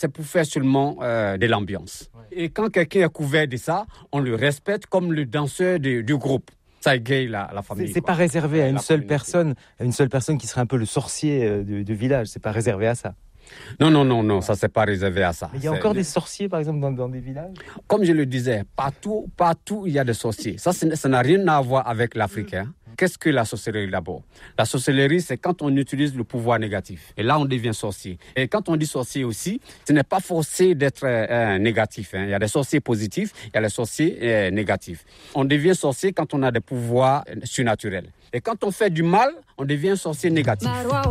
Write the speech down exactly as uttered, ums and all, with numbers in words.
c'est pour faire seulement euh, de l'ambiance. Ouais. Et quand quelqu'un est couvert de ça, on le respecte comme le danseur de, du groupe. Ça égaye la, la famille. C'est, c'est pas réservé à une seule communauté. personne, à une seule personne qui serait un peu le sorcier du, du village. C'est pas réservé à ça. Non, non, non, non, ça c'est pas réservé à ça. Mais il y a c'est... encore des sorciers, par exemple, dans, dans des villages. Comme je le disais, partout, partout il y a des sorciers. Ça, ça n'a rien à voir avec l'Africain. Qu'est-ce que la sorcellerie d'abord? La sorcellerie, c'est quand on utilise le pouvoir négatif. Et là, on devient sorcier. Et quand on dit sorcier aussi, ce n'est pas forcé d'être euh, négatif. Hein. Il y a des sorciers positifs, il y a des sorciers euh, négatifs. On devient sorcier quand on a des pouvoirs surnaturels. Et quand on fait du mal, on devient sorcier négatif.